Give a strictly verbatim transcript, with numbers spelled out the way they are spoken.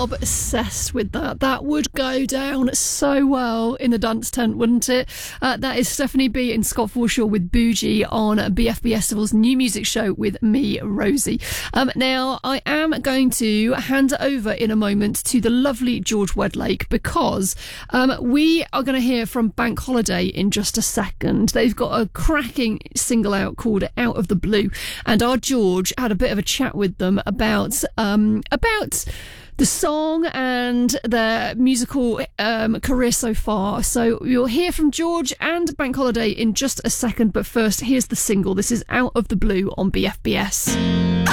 obsessed with that. That would go down so well in the dance tent, wouldn't it? Uh, that is Stephanie B and Scott Forshaw with Bougie on B F B Festival's new music show with me, Rosie. Um, now, I am going to hand it over in a moment to the lovely George Wedlake because um, we are going to hear from Bank Holiday in just a second. They've got a cracking single out called Out of the Blue, and our George had a bit of a chat with them about um, about the song and their musical um, career so far. So you'll hear from George and Bank Holiday in just a second, but first, here's the single. This is Out of the Blue on B F B S.